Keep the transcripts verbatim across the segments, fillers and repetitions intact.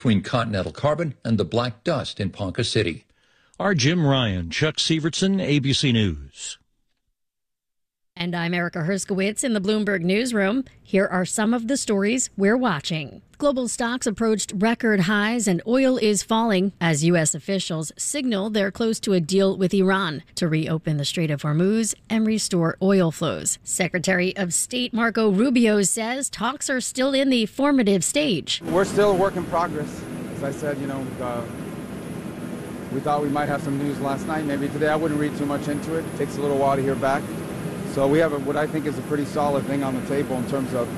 between Continental Carbon and the black dust in Ponca City. Our Jim Ryan, Chuck Severson, A B C News. And I'm Erica Herskowitz in the Bloomberg Newsroom. Here are some of the stories we're watching. Global stocks approached record highs and oil is falling as U S officials signal they're close to a deal with Iran to reopen the Strait of Hormuz and restore oil flows. Secretary of State Marco Rubio says talks are still in the formative stage. We're still a work in progress. As I said, you know, uh, we thought we might have some news last night. Maybe today. I wouldn't read too much into it. It takes a little while to hear back. So we have a, what I think is a pretty solid thing on the table in terms of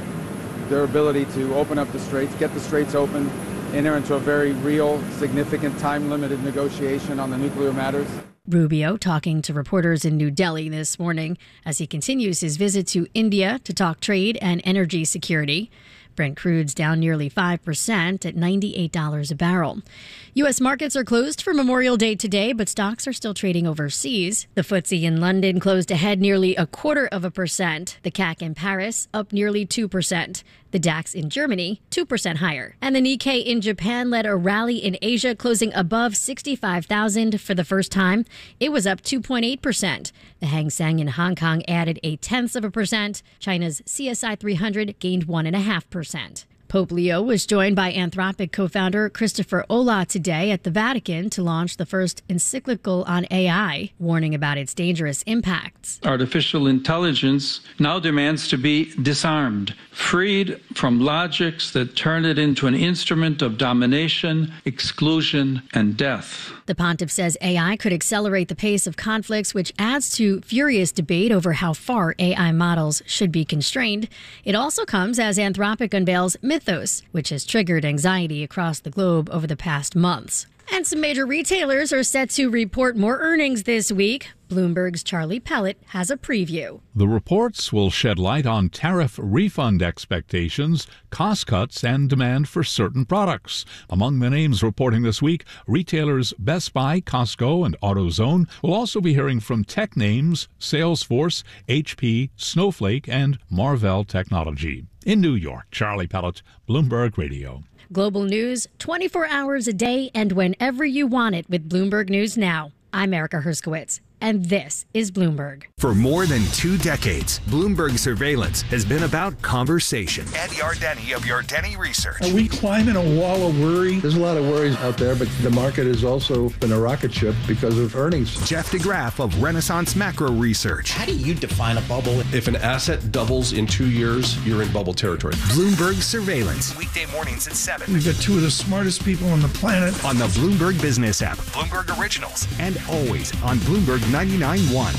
their ability to open up the straits, get the straits open, enter into a very real, significant, time-limited negotiation on the nuclear matters. Rubio talking to reporters in New Delhi this morning as he continues his visit to India to talk trade and energy security. Brent crude's down nearly five percent at ninety-eight dollars a barrel. U S markets are closed for Memorial Day today, but stocks are still trading overseas. The F T S E in London closed ahead nearly a quarter of a percent. The C A C in Paris up nearly two percent. The DAX in Germany, two percent higher. And the Nikkei in Japan led a rally in Asia, closing above sixty-five thousand for the first time. It was up two point eight percent. The Hang Seng in Hong Kong added a tenth of a percent. China's C S I three hundred gained one point five percent. Pope Leo was joined by Anthropic co-founder Christopher Olah today at the Vatican to launch the first encyclical on A I, warning about its dangerous impacts. Artificial intelligence now demands to be disarmed, freed from logics that turn it into an instrument of domination, exclusion, and death. The pontiff says A I could accelerate the pace of conflicts, which adds to furious debate over how far A I models should be constrained. It also comes as Anthropic unveils Mythos, which has triggered anxiety across the globe over the past months. And some major retailers are set to report more earnings this week. Bloomberg's Charlie Pellet has a preview. The reports will shed light on tariff refund expectations, cost cuts, and demand for certain products. Among the names reporting this week, retailers Best Buy, Costco, and AutoZone. Will also be hearing from tech names Salesforce, H P, Snowflake, and Marvell Technology. In New York, Charlie Pellet, Bloomberg Radio. Global news twenty-four hours a day and whenever you want it with Bloomberg News Now. I'm Erica Herskowitz, and this is Bloomberg. For more than two decades, Bloomberg Surveillance has been about conversation. Ed Yardeni of Yardeni Research. Are we climbing a wall of worry? There's a lot of worries out there, but the market has also been a rocket ship because of earnings. Jeff DeGraff of Renaissance Macro Research. How do you define a bubble? If an asset doubles in two years, you're in bubble territory. Bloomberg Surveillance. Weekday mornings at seven. We've got two of the smartest people on the planet. On the Bloomberg Business app. Bloomberg Originals. And always on Bloomberg ninety-nine point one.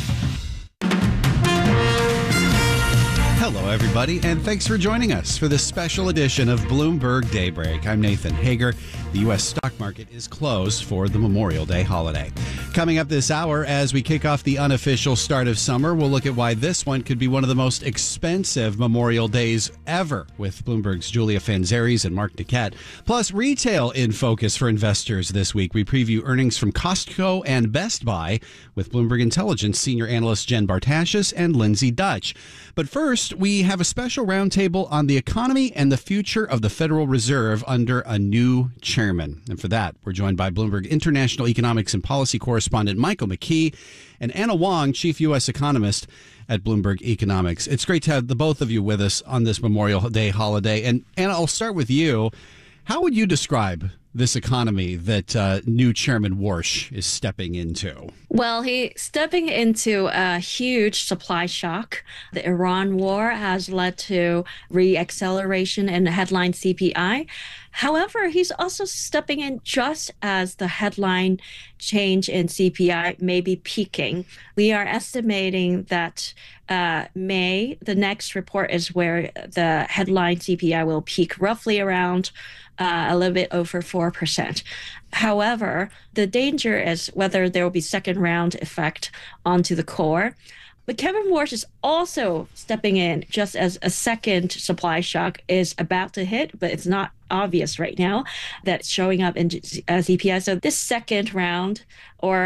Hello, everybody, and thanks for joining us for this special edition of Bloomberg Daybreak. I'm Nathan Hager. The U S stock market is closed for the Memorial Day holiday. Coming up this hour, as we kick off the unofficial start of summer, we'll look at why this one could be one of the most expensive Memorial Days ever, with Bloomberg's Julia Fanzaris and Mark Niket. Plus, retail in focus for investors this week. We preview earnings from Costco and Best Buy with Bloomberg Intelligence senior analysts Jen Bartashis and Lindsay Dutch. But first, we have a special roundtable on the economy and the future of the Federal Reserve under a new chairman. And for that, we're joined by Bloomberg International Economics and Policy correspondent Michael McKee and Anna Wong, chief U S economist at Bloomberg Economics. It's great to have the both of you with us on this Memorial Day holiday. And Anna, I'll start with you. How would you describe this economy that uh, new Chairman Warsh is stepping into? Well, he's stepping into a huge supply shock. The Iran war has led to re-acceleration in the headline C P I. However, he's also stepping in just as the headline change in C P I may be peaking. We are estimating that uh, May, the next report, is where the headline C P I will peak roughly around uh, a little bit over four percent. However, the danger is whether there will be second round effect onto the core. But Kevin Warsh is also stepping in just as a second supply shock is about to hit, but it's not obvious right now that it's showing up in uh, C P I. So this second round or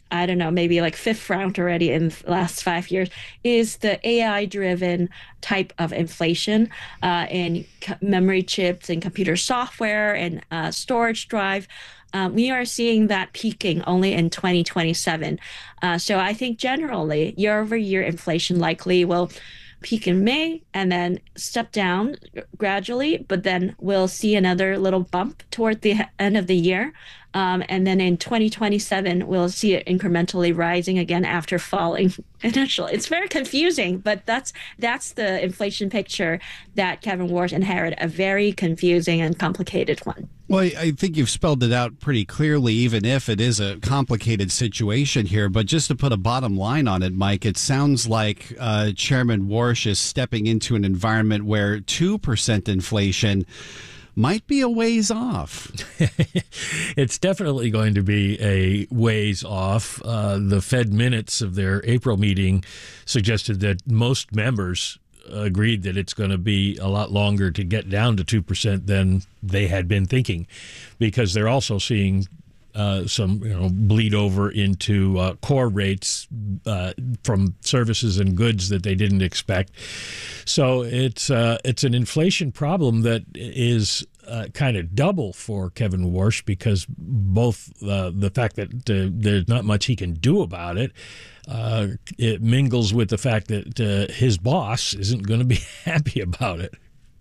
I don't know, maybe like fifth round already in the last five years, is the A I-driven type of inflation uh, in c- memory chips and computer software and uh, storage drive. Uh, we are seeing that peaking only in twenty twenty-seven. Uh, so I think generally year-over-year inflation likely will peak in May and then step down gradually, but then we'll see another little bump toward the end of the year. Um, and then in twenty twenty-seven, we'll see it incrementally rising again after falling initially. It's very confusing, but that's that's the inflation picture that Kevin Warsh inherited, a very confusing and complicated one. Well, I think you've spelled it out pretty clearly, even if it is a complicated situation here. But just to put a bottom line on it, Mike, it sounds like uh, Chairman Warsh is stepping into an environment where two percent inflation might be a ways off. It's definitely going to be a ways off. Uh, the Fed minutes of their April meeting suggested that most members agreed that it's going to be a lot longer to get down to two percent than they had been thinking, because they're also seeing uh, some you know, bleed over into uh, core rates uh, from services and goods that they didn't expect. So it's uh, it's an inflation problem that is uh, kind of double for Kevin Warsh, because both uh, the fact that uh, there's not much he can do about it, uh, it mingles with the fact that uh, his boss isn't going to be happy about it.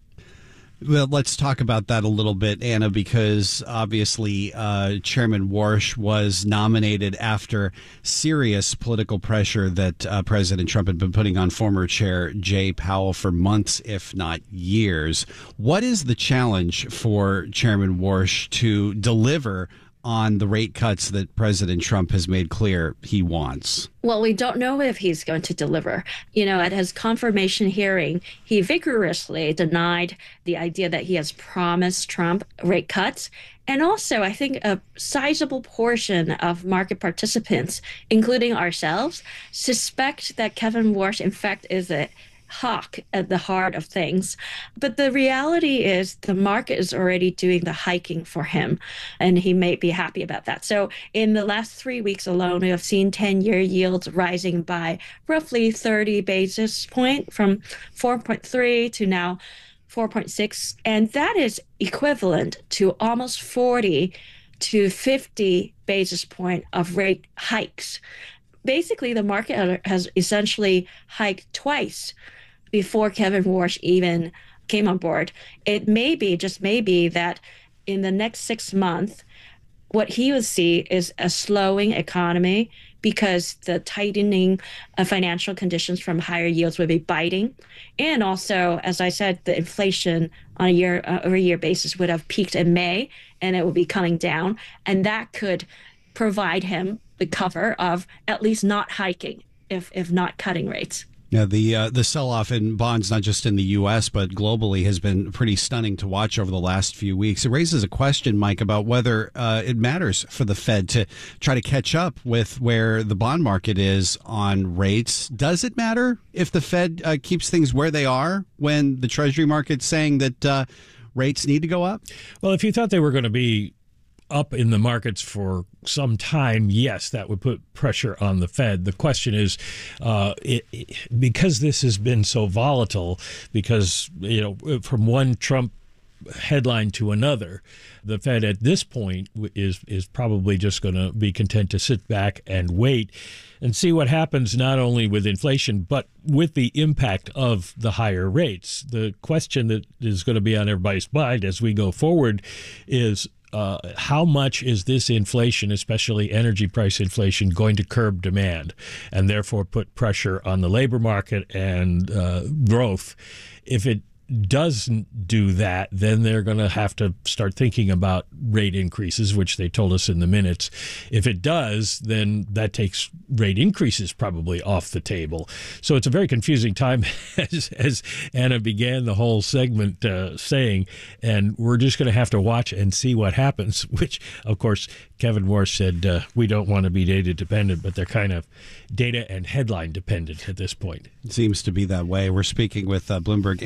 Well, let's talk about that a little bit, Anna, because obviously uh, Chairman Warsh was nominated after serious political pressure that uh, President Trump had been putting on former Chair Jay Powell for months, if not years. What is the challenge for Chairman Warsh to deliver on the rate cuts that President Trump has made clear he wants? Well, we don't know if he's going to deliver. You know, at his confirmation hearing, he vigorously denied the idea that he has promised Trump rate cuts. And also, I think a sizable portion of market participants, including ourselves, suspect that Kevin Warsh, in fact, is a hawk at the heart of things. But the reality is the market is already doing the hiking for him, and he may be happy about that. So in the last three weeks alone, we have seen ten-year yields rising by roughly thirty basis points, from four point three to now four point six. And that is equivalent to almost forty to fifty basis point of rate hikes. Basically, the market has essentially hiked twice before Kevin Warsh even came on board. It may be, just may be, that in the next six months, what he will see is a slowing economy, because the tightening of financial conditions from higher yields will be biting. And also, as I said, the inflation on a year uh, over year basis would have peaked in May, and it will be coming down. And that could provide him the cover of at least not hiking, if if not cutting rates. Yeah, the uh, the sell-off in bonds, not just in the U S, but globally, has been pretty stunning to watch over the last few weeks. It raises a question, Mike, about whether uh, it matters for the Fed to try to catch up with where the bond market is on rates. Does it matter if the Fed uh, keeps things where they are when the Treasury market's saying that uh, rates need to go up? Well, if you thought they were going to be up in the markets for some time, yes, that would put pressure on the Fed. The question is, uh, it, it, because this has been so volatile, because, you know, from one Trump headline to another, the Fed at this point is is probably just going to be content to sit back and wait and see what happens, not only with inflation, but with the impact of the higher rates. The question that is going to be on everybody's mind as we go forward is, Uh, how much is this inflation, especially energy price inflation, going to curb demand and therefore put pressure on the labor market and uh, growth? If it doesn't do that, then they're going to have to start thinking about rate increases, which they told us in the minutes. If it does, then that takes rate increases probably off the table. So it's a very confusing time, as, as Anna began the whole segment uh, saying, and we're just going to have to watch and see what happens, which, of course, Kevin Warsh said uh, we don't want to be data dependent, but they're kind of data and headline dependent at this point. It seems to be that way. We're speaking with uh, Bloomberg international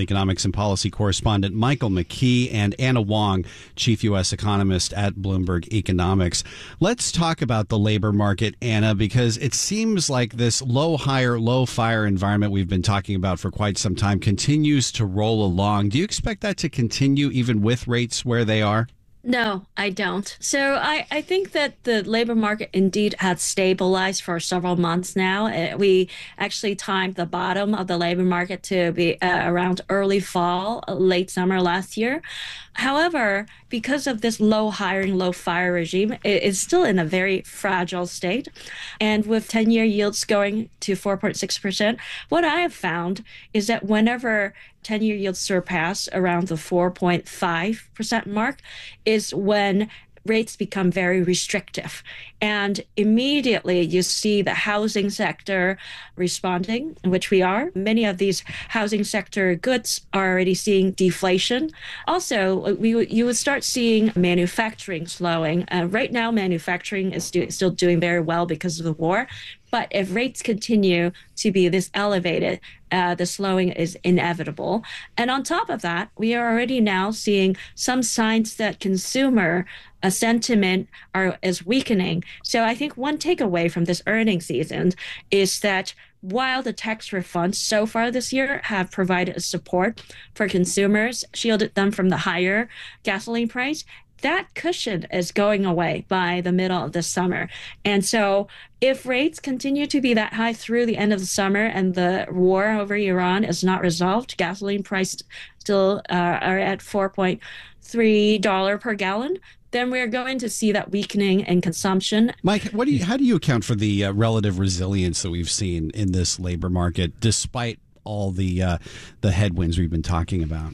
economics and policy correspondent Michael McKee and Anna Wong, chief U S economist at Bloomberg Economics. Let's talk about the labor market, Anna, because it seems like this low hire, low fire environment we've been talking about for quite some time continues to roll along. Do you expect that to continue even with rates where they are? No, I don't. So I, I think that the labor market indeed has stabilized for several months now. Uh, We actually timed the bottom of the labor market to be uh, around early fall, uh, late summer last year. However, because of this low hiring, low fire regime, it is still in a very fragile state. And with ten-year yields going to four point six percent, what I have found is that whenever ten-year yields surpass around the four point five percent mark is when rates become very restrictive. And immediately you see the housing sector responding, which we are. Many of these housing sector goods are already seeing deflation. Also, we you would start seeing manufacturing slowing. Uh, right now, manufacturing is do, still doing very well because of the war. But if rates continue to be this elevated, uh, the slowing is inevitable. And on top of that, we are already now seeing some signs that consumer uh, sentiment are is weakening. So I think one takeaway from this earnings season is that while the tax refunds so far this year have provided support for consumers, shielded them from the higher gasoline price, that cushion is going away by the middle of the summer. And so if rates continue to be that high through the end of the summer and the war over Iran is not resolved, gasoline price still uh, are at four point three dollars per gallon, then we're going to see that weakening in consumption. Mike, what do you, how do you account for the uh, relative resilience that we've seen in this labor market, despite all the uh, the headwinds we've been talking about?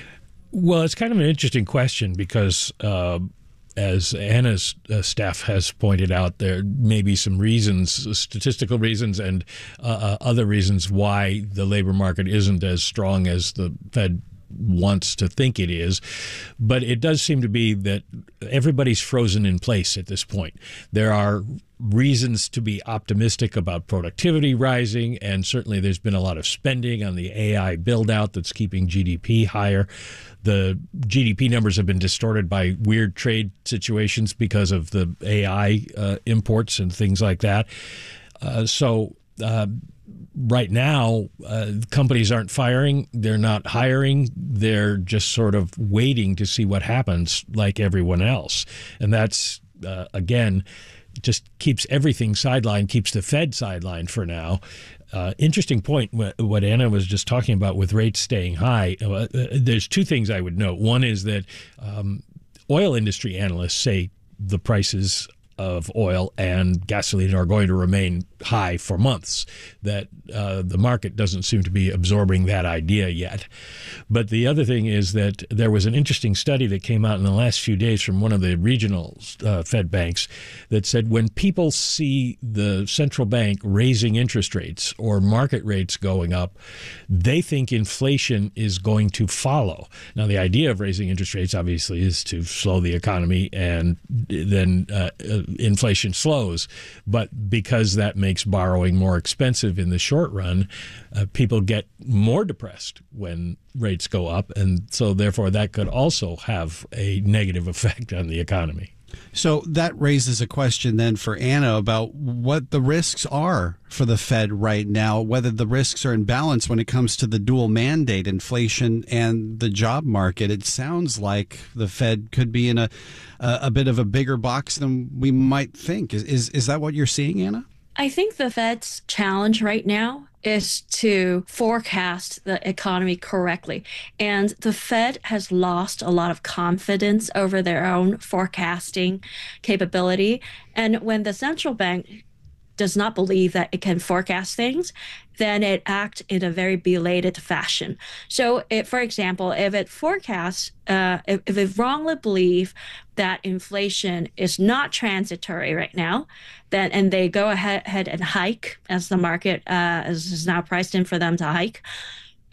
Well, it's kind of an interesting question because, uh, as Anna's uh, staff has pointed out, there may be some reasons, statistical reasons and uh, uh, other reasons why the labor market isn't as strong as the Fed wants to think it is. But it does seem to be that everybody's frozen in place at this point. There are reasons to be optimistic about productivity rising, and certainly there's been a lot of spending on the A I build out that's keeping G D P higher. The G D P numbers have been distorted by weird trade situations because of the A I uh, imports and things like that. Uh, so uh, right now, uh, companies aren't firing. They're not hiring. They're just sort of waiting to see what happens like everyone else. And that's, uh, again, just keeps everything sidelined, keeps the Fed sidelined for now. Uh, interesting point, what Anna was just talking about with rates staying high. Uh, there's two things I would note. One is that um, oil industry analysts say the prices of oil and gasoline are going to remain high for months, that uh, the market doesn't seem to be absorbing that idea yet. But the other thing is that there was an interesting study that came out in the last few days from one of the regional uh, Fed banks that said when people see the central bank raising interest rates or market rates going up, they think inflation is going to follow. Now, the idea of raising interest rates obviously is to slow the economy, and then uh, inflation slows. But because that makes borrowing more expensive in the short run, uh, people get more depressed when rates go up. And so therefore that could also have a negative effect on the economy. So that raises a question then for Anna about what the risks are for the Fed right now, whether the risks are in balance when it comes to the dual mandate, inflation and the job market. It sounds like the Fed could be in a a bit of a bigger box than we might think. Is is, is that what you're seeing, Anna? I think the Fed's challenge right now is to forecast the economy correctly. And the Fed has lost a lot of confidence over their own forecasting capability. And when the central bank does not believe that it can forecast things, then it acts in a very belated fashion. So, it, for example, if it forecasts, uh, if, if it wrongly believes that inflation is not transitory right now, then and they go ahead, ahead and hike as the market uh, is, is now priced in for them to hike,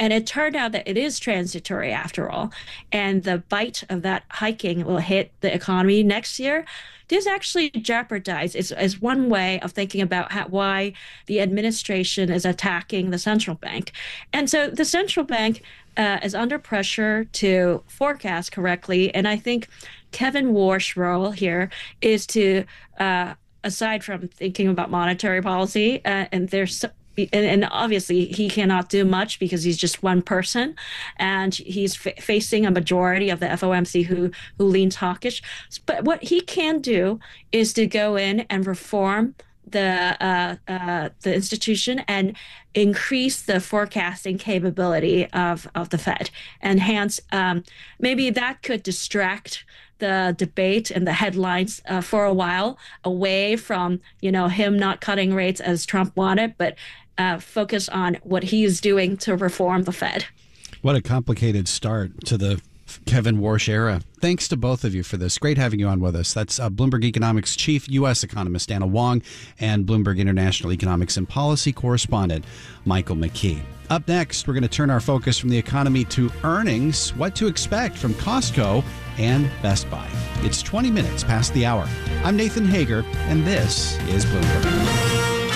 And it turned out that it is transitory after all. And the bite of that hiking will hit the economy next year. This actually jeopardizes, is, is one way of thinking about how, why the administration is attacking the central bank. And so the central bank uh, is under pressure to forecast correctly. And I think Kevin Warsh's role here is to, uh, aside from thinking about monetary policy, uh, and there's And, and obviously, he cannot do much because he's just one person, and he's f- facing a majority of the F O M C who who leans hawkish. But what he can do is to go in and reform the uh, uh, the institution and increase the forecasting capability of, of the Fed. And hence, um, maybe that could distract the debate and the headlines uh, for a while away from, you know, him not cutting rates as Trump wanted, but uh, focus on what he is doing to reform the Fed. What a complicated start to the Kevin Warsh era. Thanks to both of you for this. Great having you on with us. That's uh, Bloomberg Economics Chief U S Economist Anna Wong and Bloomberg International Economics and Policy Correspondent Michael McKee. Up next, we're going to turn our focus from the economy to earnings, what to expect from Costco and Best Buy. It's twenty minutes past the hour. I'm Nathan Hager, and this is Bloomberg.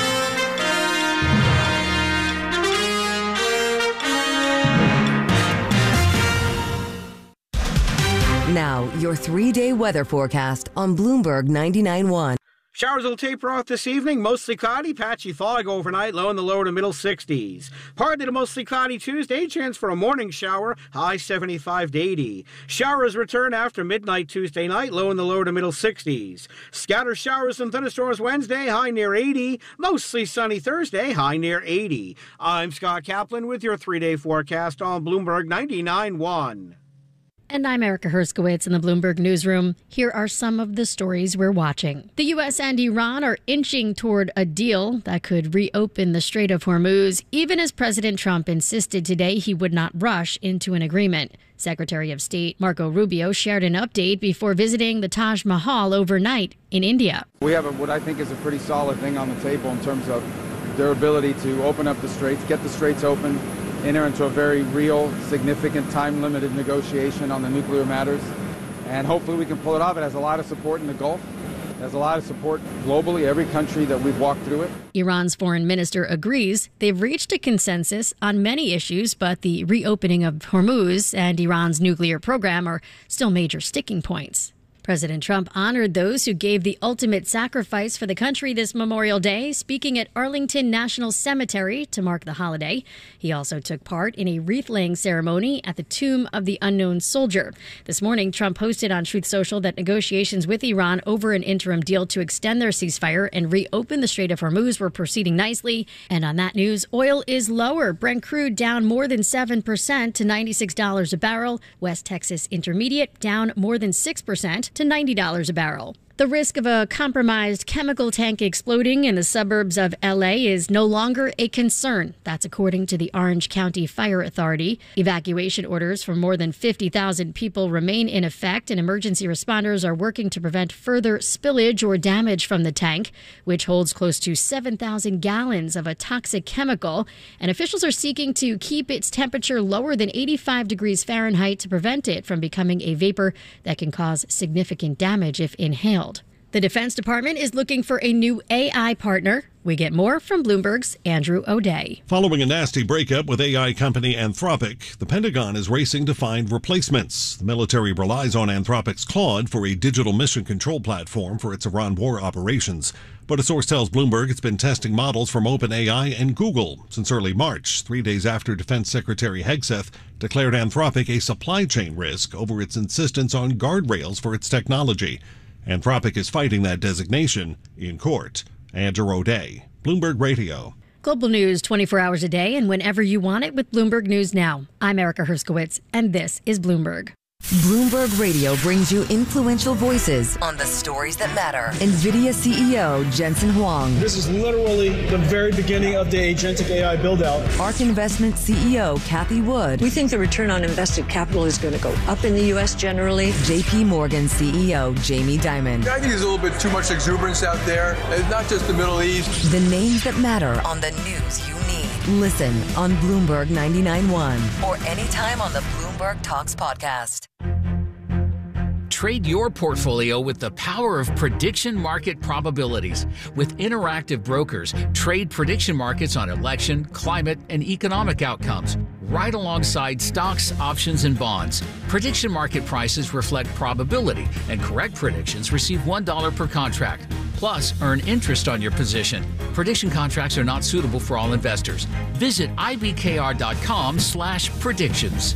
Now, your three-day weather forecast on Bloomberg ninety-nine point one. Showers will taper off this evening, mostly cloudy, patchy fog overnight, low in the lower to middle sixties. Partly to mostly cloudy Tuesday, chance for a morning shower, high seventy-five to eighty. Showers return after midnight Tuesday night, low in the lower to middle sixties. Scatter showers and thunderstorms Wednesday, high near eighty. Mostly sunny Thursday, high near eighty. I'm Scott Kaplan with your three-day forecast on Bloomberg ninety-nine point one. And I'm Erica Herskowitz in the Bloomberg Newsroom. Here are some of the stories we're watching. The U S and Iran are inching toward a deal that could reopen the Strait of Hormuz, even as President Trump insisted today he would not rush into an agreement. Secretary of State Marco Rubio shared an update before visiting the Taj Mahal overnight in India. We have a, what I think is a pretty solid thing on the table in terms of their ability to open up the straits, get the straits open, enter into a very real, significant, time-limited negotiation on the nuclear matters. And hopefully we can pull it off. It has a lot of support in the Gulf. It has a lot of support globally, every country that we've walked through it. Iran's foreign minister agrees they've reached a consensus on many issues, but the reopening of Hormuz and Iran's nuclear program are still major sticking points. President Trump honored those who gave the ultimate sacrifice for the country this Memorial Day, speaking at Arlington National Cemetery to mark the holiday. He also took part in a wreath-laying ceremony at the Tomb of the Unknown Soldier. This morning, Trump posted on Truth Social that negotiations with Iran over an interim deal to extend their ceasefire and reopen the Strait of Hormuz were proceeding nicely. And on that news, oil is lower. Brent crude down more than seven percent to ninety-six dollars a barrel. West Texas Intermediate down more than six percent to ninety dollars a barrel. The risk of a compromised chemical tank exploding in the suburbs of L A is no longer a concern. That's according to the Orange County Fire Authority. Evacuation orders for more than fifty thousand people remain in effect, and emergency responders are working to prevent further spillage or damage from the tank, which holds close to seven thousand gallons of a toxic chemical. And officials are seeking to keep its temperature lower than eighty-five degrees Fahrenheit to prevent it from becoming a vapor that can cause significant damage if inhaled. The Defense Department is looking for a new A I partner. We get more from Bloomberg's Andrew O'Day. Following a nasty breakup with A I company Anthropic, the Pentagon is racing to find replacements. The military relies on Anthropic's Claude for a digital mission control platform for its Iran war operations. But a source tells Bloomberg it's been testing models from OpenAI and Google since early March, three days after Defense Secretary Hegseth declared Anthropic a supply chain risk over its insistence on guardrails for its technology. Anthropic is fighting that designation in court. Andrew O'Day, Bloomberg Radio. Global news twenty-four hours a day and whenever you want it with Bloomberg News Now. I'm Erica Herskowitz, and this is Bloomberg. Bloomberg Radio brings you influential voices on the stories that matter. NVIDIA C E O Jensen Huang. This is literally the very beginning of the agentic A I build-out. ARK Investment C E O Kathy Wood. We think the return on invested capital is going to go up in the U S generally. J P Morgan C E O Jamie Dimon. I think there's a little bit too much exuberance out there. It's not just the Middle East. The names that matter on the news you need. Listen on Bloomberg ninety-nine point one or anytime on the Bloomberg Talks podcast. Trade your portfolio with the power of prediction market probabilities. With Interactive Brokers, trade prediction markets on election, climate, and economic outcomes, right alongside stocks, options, and bonds. Prediction market prices reflect probability, and correct predictions receive one dollar per contract. Plus, earn interest on your position. Prediction contracts are not suitable for all investors. Visit ibkr.com slash predictions.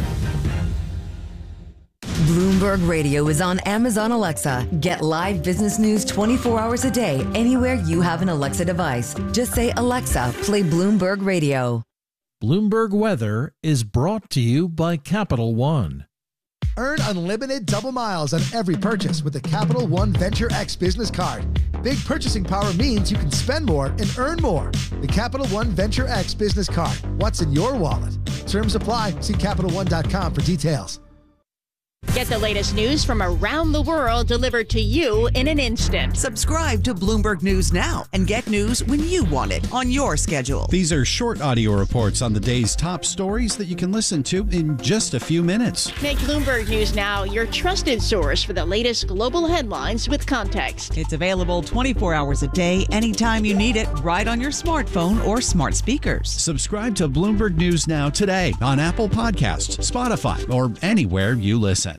Bloomberg Radio is on Amazon Alexa. Get live business news twenty-four hours a day anywhere you have an Alexa device. Just say, Alexa, play Bloomberg Radio. Bloomberg Weather is brought to you by Capital One. Earn unlimited double miles on every purchase with the Capital One Venture X business card. Big purchasing power means you can spend more and earn more. The Capital One Venture X business card. What's in your wallet? Terms apply. See Capital One dot com for details. Get the latest news from around the world delivered to you in an instant. Subscribe to Bloomberg News now and get news when you want it on your schedule. These are short audio reports on the day's top stories that you can listen to in just a few minutes. Make Bloomberg News Now your trusted source for the latest global headlines with context. It's available twenty-four hours a day, anytime you need it, right on your smartphone or smart speakers. Subscribe to Bloomberg News Now today on Apple Podcasts, Spotify, or anywhere you listen.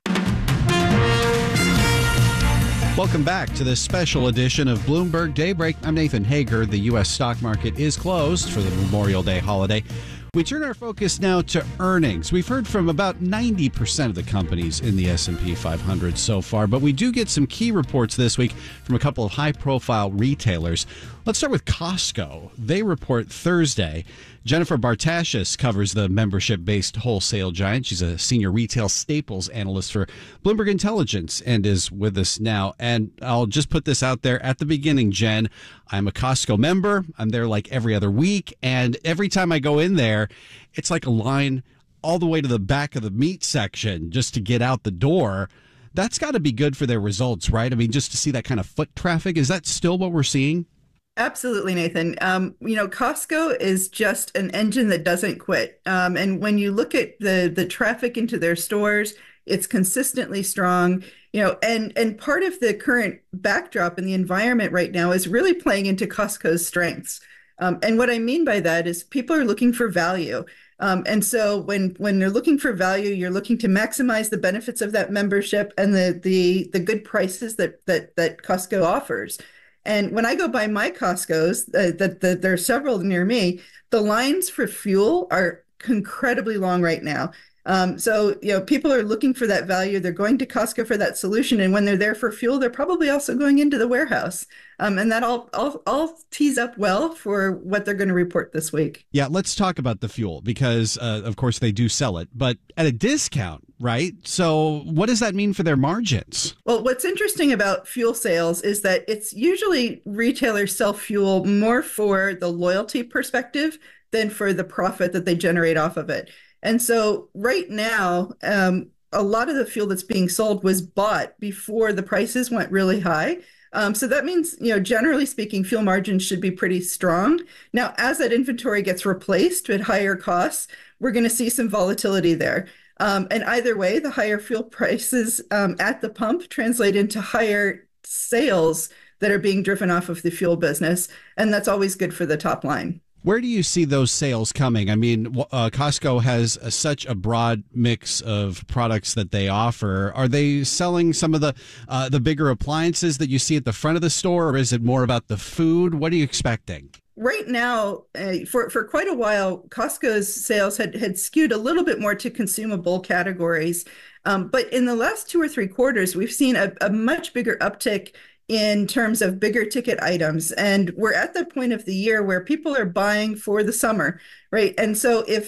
Welcome back to this special edition of Bloomberg Daybreak. I'm Nathan Hager. The U S stock market is closed for the Memorial Day holiday. We turn our focus now to earnings. We've heard from about ninety percent of the companies in the S and P five hundred so far, but we do get some key reports this week from a couple of high-profile retailers. Let's start with Costco. They report Thursday. Jennifer Bartashis covers the membership-based wholesale giant. She's a senior retail staples analyst for Bloomberg Intelligence and is with us now. And I'll just put this out there at the beginning, Jen. I'm a Costco member. I'm there like every other week. And every time I go in there, it's like a line all the way to the back of the meat section just to get out the door. That's got to be good for their results, right? I mean, just to see that kind of foot traffic. Is that still what we're seeing? Absolutely, Nathan. Um, you know, Costco is just an engine that doesn't quit. Um, and when you look at the the traffic into their stores, it's consistently strong. You know, and and part of the current backdrop in the environment right now is really playing into Costco's strengths. Um, and what I mean by that is people are looking for value. Um, and so when when they're looking for value, you're looking to maximize the benefits of that membership and the the the good prices that that that Costco offers. And when I go by my Costco's, uh, that the, there are several near me, the lines for fuel are incredibly long right now. Um, so, you know, people are looking for that value. They're going to Costco for that solution. And when they're there for fuel, they're probably also going into the warehouse. Um, and that all, all, all tees up well for what they're going to report this week. Yeah, let's talk about the fuel because, uh, of course, they do sell it, but at a discount, right? So what does that mean for their margins? Well, what's interesting about fuel sales is that it's usually retailers sell fuel more for the loyalty perspective than for the profit that they generate off of it. And so right now, um, a lot of the fuel that's being sold was bought before the prices went really high. Um, so that means, you know, generally speaking, fuel margins should be pretty strong. Now, as that inventory gets replaced at higher costs, we're going to see some volatility there. Um, and either way, the higher fuel prices um, at the pump translate into higher sales that are being driven off of the fuel business. And that's always good for the top line. Where do you see those sales coming? I mean, uh, Costco has a, such a broad mix of products that they offer. Are they selling some of the uh, the bigger appliances that you see at the front of the store, or is it more about the food? What are you expecting? Right now, uh, for, for quite a while, Costco's sales had, had skewed a little bit more to consumable categories. Um, but in the last two or three quarters, we've seen a, a much bigger uptick in terms of bigger ticket items. And we're at the point of the year where people are buying for the summer, right? And so if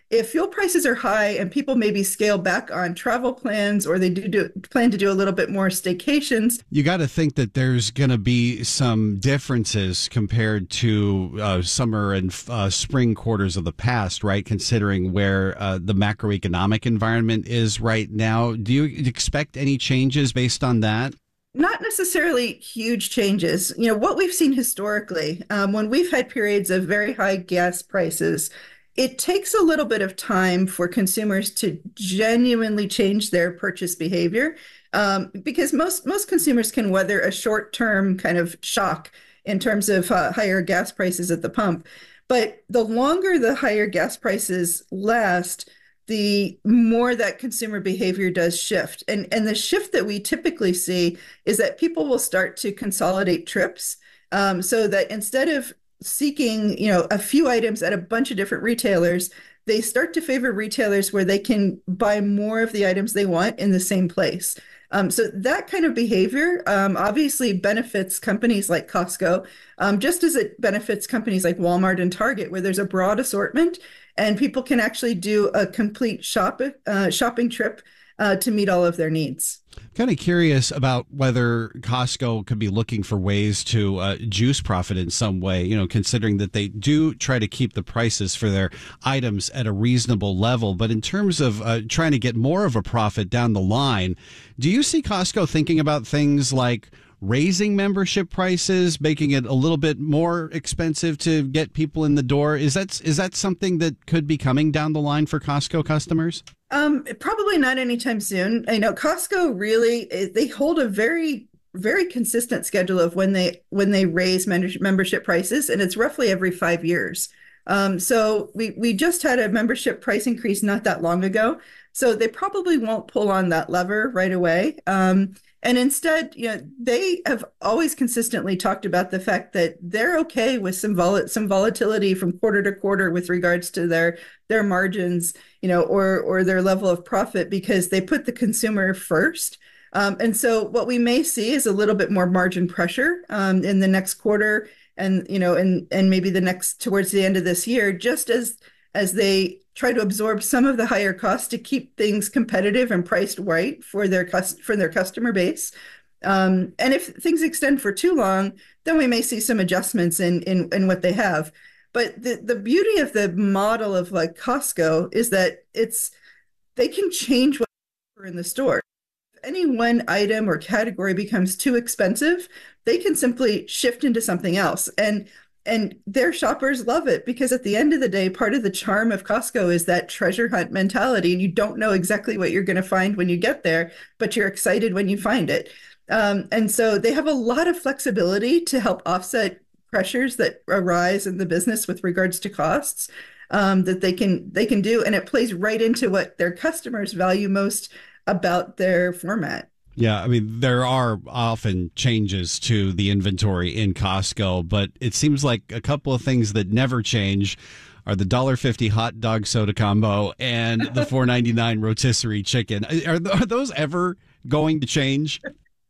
if fuel prices are high and people maybe scale back on travel plans, or they do, do plan to do a little bit more staycations. You got to think that there's going to be some differences compared to uh, summer and uh, spring quarters of the past, right? Considering where uh, the macroeconomic environment is right now. Do you expect any changes based on that? Not necessarily huge changes. You know, what we've seen historically, um, when we've had periods of very high gas prices, it takes a little bit of time for consumers to genuinely change their purchase behavior, um, because most most consumers can weather a short-term kind of shock in terms of uh, higher gas prices at the pump. But the longer the higher gas prices last, the more that consumer behavior does shift. And, and the shift that we typically see is that people will start to consolidate trips, um, so that instead of seeking, you know, a few items at a bunch of different retailers, they start to favor retailers where they can buy more of the items they want in the same place. Um, so that kind of behavior um, obviously benefits companies like Costco, um, just as it benefits companies like Walmart and Target, where there's a broad assortment and people can actually do a complete shop uh, shopping trip uh, to meet all of their needs. Kind of curious about whether Costco could be looking for ways to uh, juice profit in some way, you know, considering that they do try to keep the prices for their items at a reasonable level. But in terms of uh, trying to get more of a profit down the line, do you see Costco thinking about things like raising membership prices, making it a little bit more expensive to get people in the door? Is that is that something that could be coming down the line for Costco customers? Um, probably not anytime soon. I know Costco really, they hold a very, very consistent schedule of when they when they raise membership prices, and it's roughly every five years. Um, so we we just had a membership price increase not that long ago, so they probably won't pull on that lever right away. Um, and instead, you know, they have always consistently talked about the fact that they're okay with some vol- some volatility from quarter to quarter with regards to their their margins, you know, or or their level of profit, because they put the consumer first. Um, and so what we may see is a little bit more margin pressure um, in the next quarter, and you know, and and maybe the next towards the end of this year, just as as they try to absorb some of the higher costs to keep things competitive and priced right for their for their customer base. Um, and if things extend for too long, then we may see some adjustments in in, in what they have. But the, the beauty of the model of like Costco is that it's they can change what they offer in the store. If any one item or category becomes too expensive, they can simply shift into something else. And And their shoppers love it, because at the end of the day, part of the charm of Costco is that treasure hunt mentality. And you don't know exactly what you're going to find when you get there, but you're excited when you find it. Um, and so they have a lot of flexibility to help offset pressures that arise in the business with regards to costs um, that they can they can do. And it plays right into what their customers value most about their format. Yeah, I mean, there are often changes to the inventory in Costco, but it seems like a couple of things that never change are the one dollar fifty hot dog soda combo and the four ninety-nine rotisserie chicken. Are, are those ever going to change?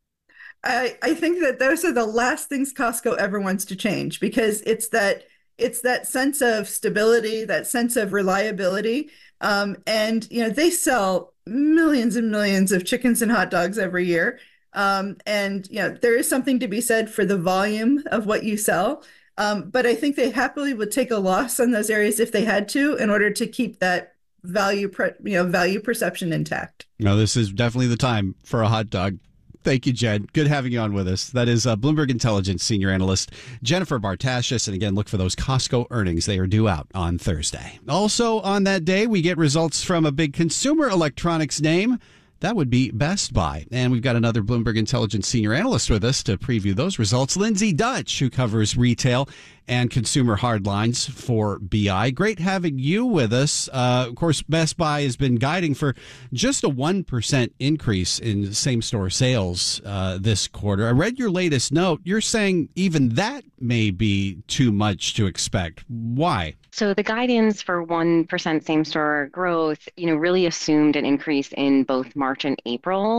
I, I think that those are the last things Costco ever wants to change, because it's that it's that sense of stability, that sense of reliability. Um, and, you know, they sell millions and millions of chickens and hot dogs every year. Um, and, you know, there is something to be said for the volume of what you sell. Um, but I think they happily would take a loss on those areas if they had to, in order to keep that value, pre- you know, value perception intact. No, this is definitely the time for a hot dog. Thank you, Jen. Good having you on with us. That is uh, Bloomberg Intelligence Senior Analyst Jennifer Bartashis. And again, look for those Costco earnings. They are due out on Thursday. Also on that day, we get results from a big consumer electronics name. That would be Best Buy. And we've got another Bloomberg Intelligence Senior Analyst with us to preview those results, Lindsay Dutch, who covers retail and consumer hardlines for B I. Great having you with us. Uh, of course, Best Buy has been guiding for just a one percent increase in same-store sales uh, this quarter. I read your latest note. You're saying even that may be too much to expect. Why? So the guidance for one percent same-store growth, you know, really assumed an increase in both March and April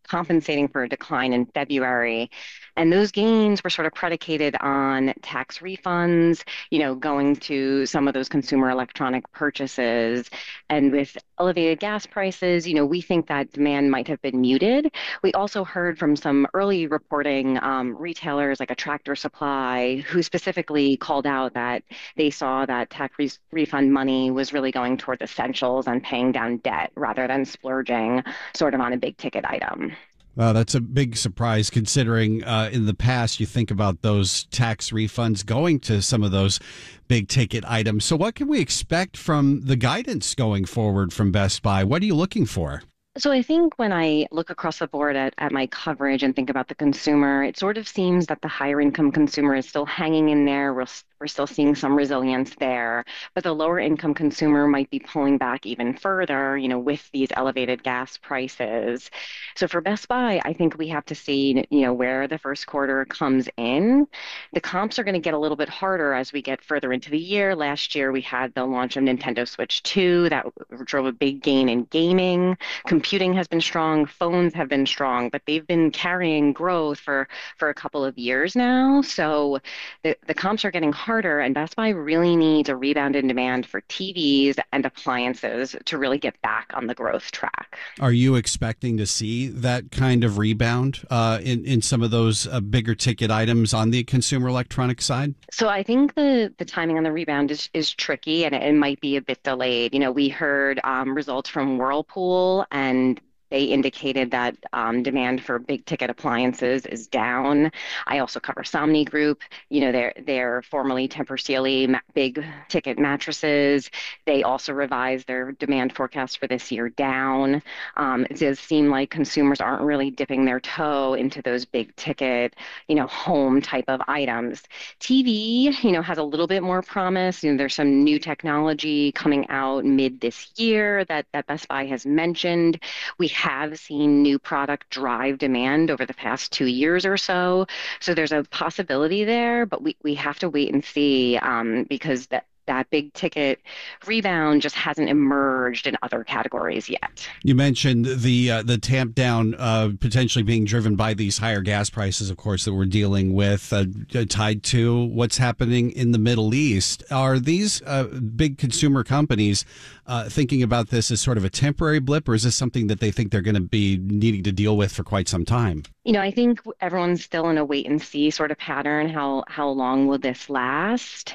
compensating for a decline in February. And those gains were sort of predicated on tax refunds, you know, going to some of those consumer electronic purchases. And with elevated gas prices, you know, we think that demand might have been muted. We also heard from some early reporting um, retailers like a Tractor Supply, who specifically called out that they saw that tax re- refund money was really going towards essentials and paying down debt rather than splurging sort of on a big ticket item. Well, that's a big surprise considering uh, in the past you think about those tax refunds going to some of those big ticket items. So what can we expect from the guidance going forward from Best Buy? What are you looking for? So I think when I look across the board at, at my coverage and think about the consumer, it sort of seems that the higher income consumer is still hanging in there. We're, we're still seeing some resilience there, but the lower income consumer might be pulling back even further, you know, with these elevated gas prices. So for Best Buy, I think we have to see, you know, where the first quarter comes in. The comps are going to get a little bit harder as we get further into the year. Last year, we had the launch of Nintendo Switch two that drove a big gain in gaming. Computing has been strong, phones have been strong, but they've been carrying growth for, for a couple of years now. So the, the comps are getting harder, and Best Buy really needs a rebound in demand for T Vs and appliances to really get back on the growth track. Are you expecting to see that kind of rebound uh, in, in some of those uh, bigger ticket items on the consumer electronic side? So I think the, the timing on the rebound is, is tricky, and it, it might be a bit delayed. You know, we heard um, results from Whirlpool, and And they indicated that um, demand for big ticket appliances is down. I also cover Somni Group. You know, they're they're formerly Tempur Sealy ma- big ticket mattresses. They also revised their demand forecast for this year down. Um, it does seem like consumers aren't really dipping their toe into those big ticket, you know, home type of items. T V, you know, has a little bit more promise. You know, there's some new technology coming out mid this year that that Best Buy has mentioned. We have seen new product drive demand over the past two years or so. So there's a possibility there, but we, we have to wait and see um, because that, that big ticket rebound just hasn't emerged in other categories yet. You mentioned the uh, the tamp down uh, potentially being driven by these higher gas prices, of course, that we're dealing with, uh, tied to what's happening in the Middle East. Are these uh, big consumer companies uh, thinking about this as sort of a temporary blip, or is this something that they think they're going to be needing to deal with for quite some time? You know, I think everyone's still in a wait and see sort of pattern. How how long will this last?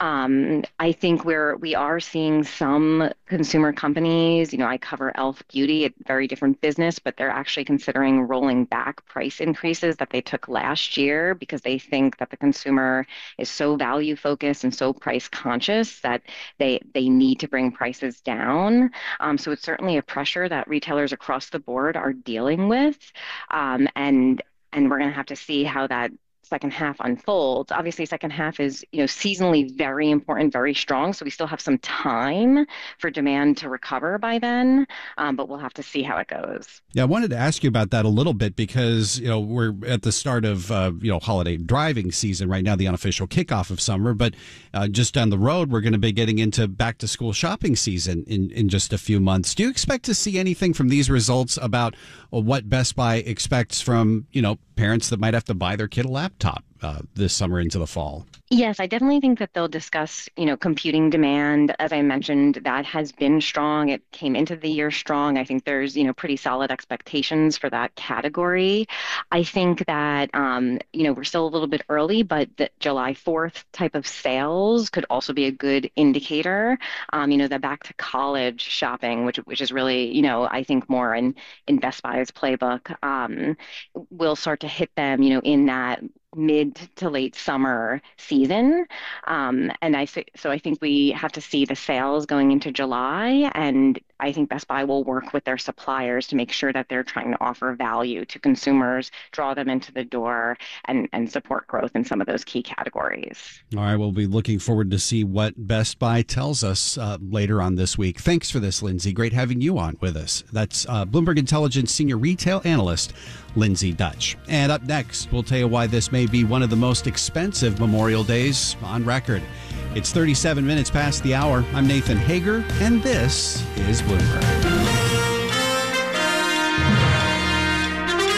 Um, I think we're we are seeing some consumer companies. You know, I cover e l f Beauty, a very different business, but they're actually considering rolling back price increases that they took last year because they think that the consumer is so value focused and so price conscious that they they need to bring prices down. Um, so it's certainly a pressure that retailers across the board are dealing with, um, and And, and we're going to have to see how that second half unfolds. Obviously, second half is, you know, seasonally very important, very strong. So we still have some time for demand to recover by then, um, but we'll have to see how it goes. Yeah, I wanted to ask you about that a little bit because, you know, we're at the start of, uh, you know, holiday driving season right now, the unofficial kickoff of summer. But uh, just down the road, we're going to be getting into back to school shopping season in, in just a few months. Do you expect to see anything from these results about well, what Best Buy expects from, you know, parents that might have to buy their kid a laptop uh, this summer into the fall? Yes, I definitely think that they'll discuss, you know, computing demand. As I mentioned, that has been strong. It came into the year strong. I think there's, you know, pretty solid expectations for that category. I think that, um, you know, we're still a little bit early, but the July fourth type of sales could also be a good indicator. Um, you know, the back to college shopping, which which is really, you know, I think more in, in Best Buy's playbook, um, will start to hit them, you know, in that mid to late summer season. Um, and I so I think we have to see the sales going into July, and I think Best Buy will work with their suppliers to make sure that they're trying to offer value to consumers, draw them into the door, and, and support growth in some of those key categories. All right, we'll be looking forward to see what Best Buy tells us uh, later on this week. Thanks for this, Lindsay. Great having you on with us. That's uh, Bloomberg Intelligence Senior Retail Analyst, Lindsay Dutch. And up next, we'll tell you why this may be one of the most expensive Memorial Days on record. It's thirty-seven minutes past the hour. I'm Nathan Hager, and this is Bloomberg.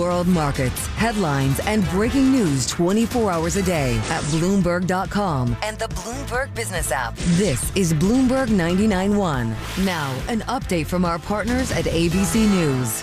world markets, headlines, and breaking news twenty-four hours a day at Bloomberg dot com and the Bloomberg Business app. This is Bloomberg ninety-nine point one. Now, an update from our partners at A B C News.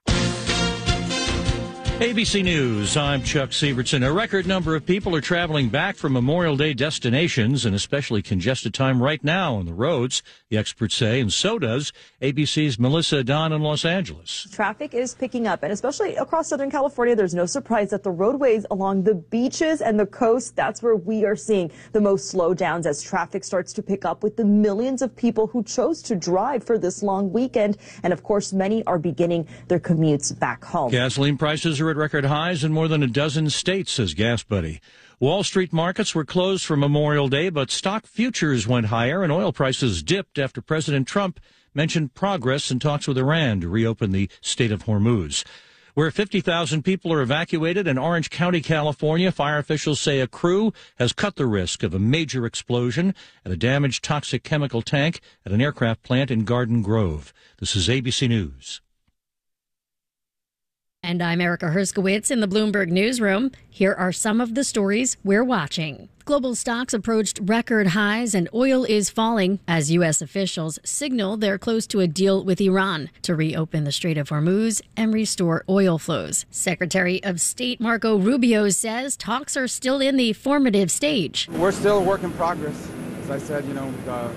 A B C News, I'm Chuck Sievertson. A record number of people are traveling back from Memorial Day destinations, an especially congested time right now on the roads, the experts say, and so does A B C's Melissa Don in Los Angeles. Traffic is picking up, and especially across Southern California, there's no surprise that the roadways along the beaches and the coast, that's where we are seeing the most slowdowns as traffic starts to pick up with the millions of people who chose to drive for this long weekend. And of course, many are beginning their commutes back home. Gasoline prices are at record highs in more than a dozen states, says Gas Buddy. Wall Street markets were closed for Memorial Day, but stock futures went higher and oil prices dipped after President Trump mentioned progress in talks with Iran to reopen the Strait of Hormuz. Where fifty thousand people are evacuated in Orange County, California, fire officials say a crew has cut the risk of a major explosion at a damaged toxic chemical tank at an aircraft plant in Garden Grove. This is A B C News. And I'm Erica Herskowitz in the Bloomberg Newsroom. Here are some of the stories we're watching. Global stocks approached record highs and oil is falling as U S officials signal they're close to a deal with Iran to reopen the Strait of Hormuz and restore oil flows. Secretary of State Marco Rubio says talks are still in the formative stage. We're still a work in progress. As I said, you know, uh,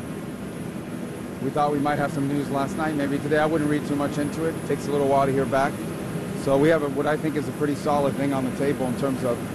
we thought we might have some news last night. Maybe today. I wouldn't read too much into it. It takes a little while to hear back. So we have a, what I think is a pretty solid thing on the table in terms of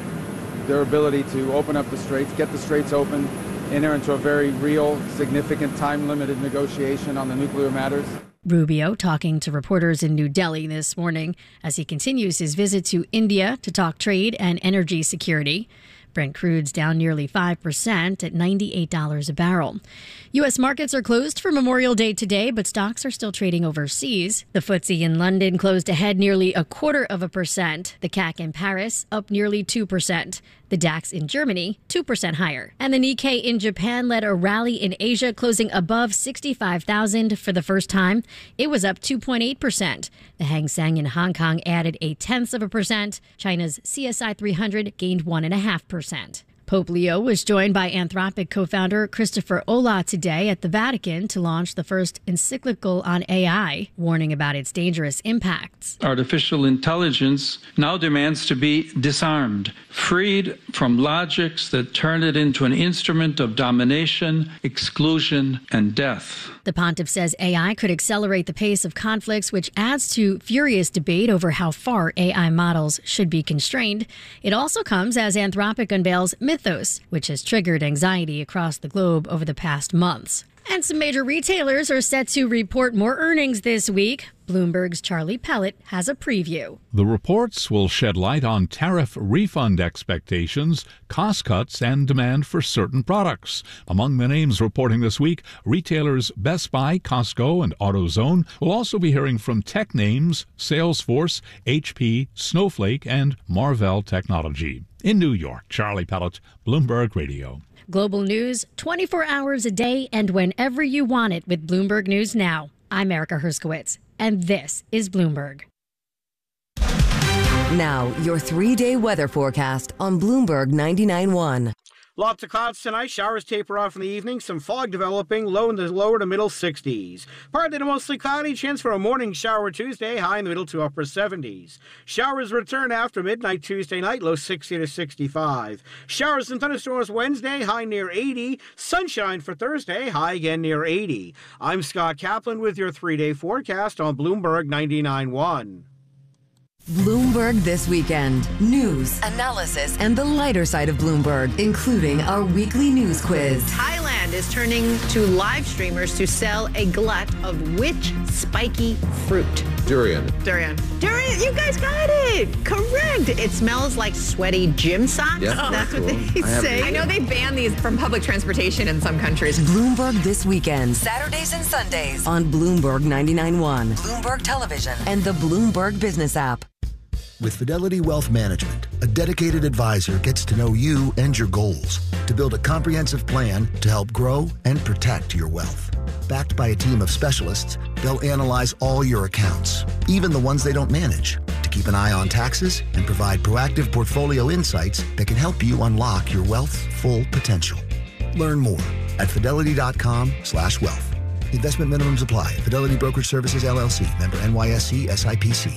their ability to open up the straits, get the straits open, enter into a very real, significant, time-limited negotiation on the nuclear matters. Rubio talking to reporters in New Delhi this morning as he continues his visit to India to talk trade and energy security. Brent crude's down nearly five percent at ninety-eight dollars a barrel. U S markets are closed for Memorial Day today, but stocks are still trading overseas. The F T S E in London closed ahead nearly a quarter of a percent. The C A C in Paris up nearly two percent. The DAX in Germany, two percent higher. And the Nikkei in Japan led a rally in Asia, closing above sixty-five thousand for the first time. It was up two point eight percent. The Hang Seng in Hong Kong added a tenth of a percent. China's C S I three hundred gained one point five percent. Pope Leo was joined by Anthropic co-founder Christopher Olah today at the Vatican to launch the first encyclical on A I, warning about its dangerous impacts. Artificial intelligence now demands to be disarmed, freed from logics that turn it into an instrument of domination, exclusion, and death. The pontiff says A I could accelerate the pace of conflicts, which adds to furious debate over how far A I models should be constrained. It also comes as Anthropic unveils Mythos, which has triggered anxiety across the globe over the past months. And some major retailers are set to report more earnings this week. Bloomberg's Charlie Pellet has a preview. The reports will shed light on tariff refund expectations, cost cuts, and demand for certain products. Among the names reporting this week, retailers Best Buy, Costco, and AutoZone. Will also be hearing from tech names Salesforce, H P, Snowflake, and Marvell Technology. In New York, Charlie Pellet, Bloomberg Radio. Global news twenty-four hours a day and whenever you want it with Bloomberg News Now. I'm Erica Herskowitz, and this is Bloomberg. Now, your three-day weather forecast on Bloomberg ninety-nine point one. Lots of clouds tonight. Showers taper off in the evening. Some fog developing. Low in the lower to middle sixties. Partly to mostly cloudy. Chance for a morning shower Tuesday. High in the middle to upper seventies. Showers return after midnight Tuesday night. Low sixty to sixty-five. Showers and thunderstorms Wednesday. High near eighty. Sunshine for Thursday. High again near eighty. I'm Scott Kaplan with your three-day forecast on Bloomberg ninety-nine point one. Bloomberg This Weekend. News, analysis, and the lighter side of Bloomberg, including our weekly news quiz. Thailand is turning to live streamers to sell a glut of which spiky fruit? Durian. Durian. Durian, you guys got it. Correct. It smells like sweaty gym socks. Yeah, That's cool. what they I say. I know they ban these from public transportation in some countries. Bloomberg This Weekend. Saturdays and Sundays on Bloomberg ninety-nine point one, Bloomberg Television, and the Bloomberg Business app. With Fidelity Wealth Management, a dedicated advisor gets to know you and your goals to build a comprehensive plan to help grow and protect your wealth. Backed by a team of specialists, they'll analyze all your accounts, even the ones they don't manage, to keep an eye on taxes and provide proactive portfolio insights that can help you unlock your wealth's full potential. Learn more at fidelity.com slash wealth. Investment minimums apply. Fidelity Brokerage Services, L L C. Member N Y S E S I P C.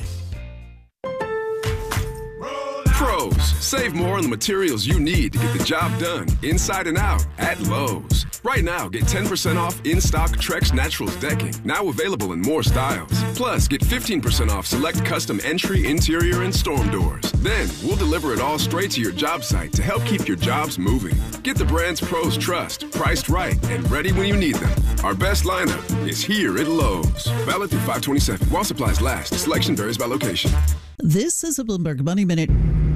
Pros, save more on the materials you need to get the job done inside and out at Lowe's. Right now, get ten percent off in-stock Trex Naturals decking, now available in more styles. Plus, get fifteen percent off select custom entry, interior, and storm doors. Then, we'll deliver it all straight to your job site to help keep your jobs moving. Get the brands pros trust, priced right, and ready when you need them. Our best lineup is here at Lowe's. Valid through five twenty-seven. While supplies last, selection varies by location. This is a Bloomberg Money Minute.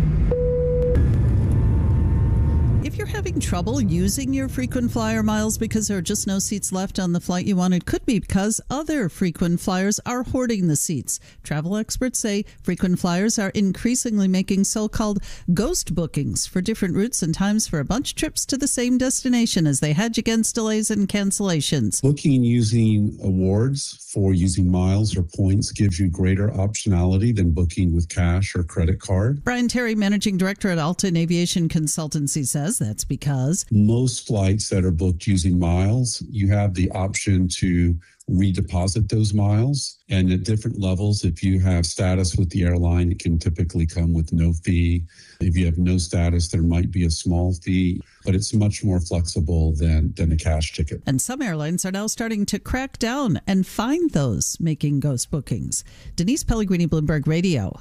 If you're having trouble using your frequent flyer miles because there are just no seats left on the flight you want, it could be because other frequent flyers are hoarding the seats. Travel experts say frequent flyers are increasingly making so-called ghost bookings for different routes and times for a bunch of trips to the same destination as they hedge against delays and cancellations. Booking using awards for using miles or points gives you greater optionality than booking with cash or credit card. Brian Terry, managing director at Alton Aviation Consultancy, says that's because most flights that are booked using miles, you have the option to redeposit those miles. And at different levels, if you have status with the airline, it can typically come with no fee. If you have no status, there might be a small fee, but it's much more flexible than, than a cash ticket. And some airlines are now starting to crack down and find those making ghost bookings. Denise Pellegrini, Bloomberg Radio.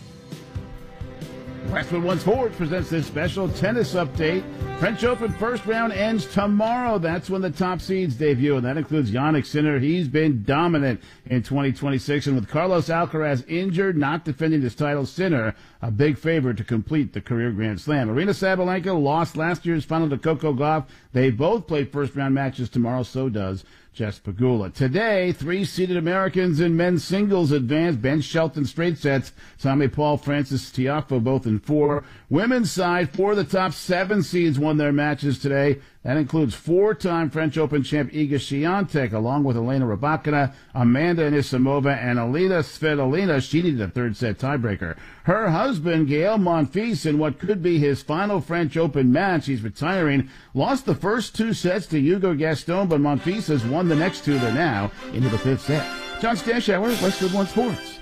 Westwood One Sports presents this special tennis update. French Open first round ends tomorrow. That's when the top seeds debut, and that includes Jannik Sinner. He's been dominant in twenty twenty-six, and with Carlos Alcaraz injured, not defending his title, Sinner a big favorite to complete the career Grand Slam. Arina Sabalenka lost last year's final to Coco Gauff. They both play first round matches tomorrow, so does Jess Pegula. Today, three seeded Americans in men's singles advance. Ben Shelton straight sets. Tommy Paul, Francis Tiafoe both in four. Women's side, four of the top seven seeds won their matches today. That includes four-time French Open champ Iga Swiatek, along with Elena Rybakina, Amanda Anisimova, and Alina Svitolina. She needed a third-set tiebreaker. Her husband, Gael Monfils, in what could be his final French Open match, he's retiring, lost the first two sets to Hugo Gaston, but Monfils has won the next two. They're now into the fifth set. John Stashower, Westwood One Sports.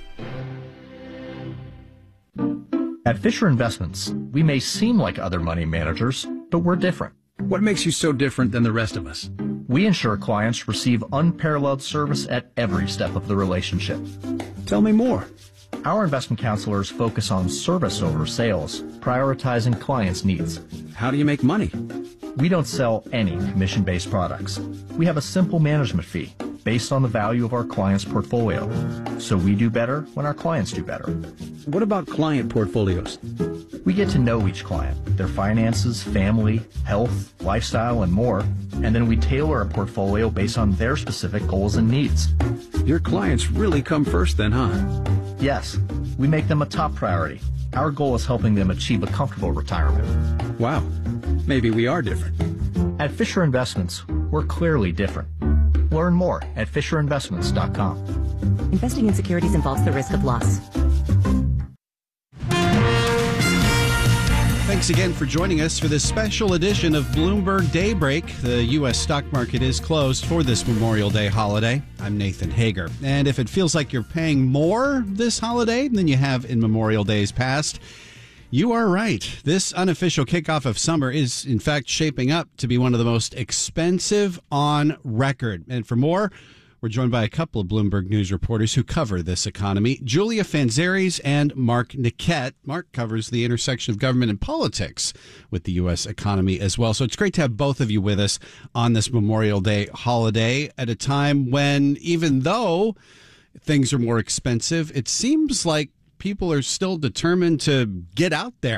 At Fisher Investments, we may seem like other money managers, but we're different. What makes you so different than the rest of us? We ensure clients receive unparalleled service at every step of the relationship. Tell me more. Our investment counselors focus on service over sales, prioritizing clients' needs. How do you make money? We don't sell any commission-based products. We have a simple management fee based on the value of our client's portfolio. So we do better when our clients do better. What about client portfolios? We get to know each client, their finances, family, health, lifestyle, and more, and then we tailor a portfolio based on their specific goals and needs. Your clients really come first then, huh? Yes, we make them a top priority. Our goal is helping them achieve a comfortable retirement. Wow, maybe we are different. At Fisher Investments, we're clearly different. Learn more at fisher investments dot com. Investing in securities involves the risk of loss. Thanks again for joining us for this special edition of Bloomberg Daybreak. The U S stock market is closed for this Memorial Day holiday. I'm Nathan Hager. And if it feels like you're paying more this holiday than you have in Memorial Days past, you are right. This unofficial kickoff of summer is, in fact, shaping up to be one of the most expensive on record. And for more, we're joined by a couple of Bloomberg News reporters who cover this economy, Julia Fanzaris and Mark Niket. Mark covers the intersection of government and politics with the U S economy as well. So it's great to have both of you with us on this Memorial Day holiday at a time when, even though things are more expensive, it seems like people are still determined to get out there